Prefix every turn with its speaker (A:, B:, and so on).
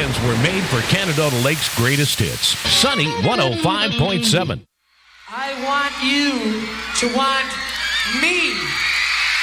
A: plans were made for Canada Lake's greatest hits. Sunny 105.7.
B: I want you to want me.